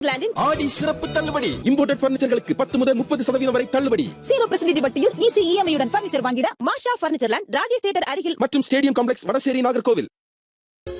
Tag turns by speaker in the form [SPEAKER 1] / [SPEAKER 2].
[SPEAKER 1] ஆடி சிறப்பு தள்ளுபடி. இம்போர்ட்டட் பர்னிச்சர்களுக்கு 10 முதல் 30% வரை தள்ளுபடி.
[SPEAKER 2] 0% வட்டியில் ஈஸி இஎம்ஐயுடன் பர்னிச்சர் வாங்கிட
[SPEAKER 3] மாஷா பர்னிச்சர் லேண்ட், ராஜேஷ் தியேட்டர் அருகில்
[SPEAKER 1] மற்றும் ஸ்டேடியம் காம்ப்ளெக்ஸ், வடசேரி, நாகர்கோவில்.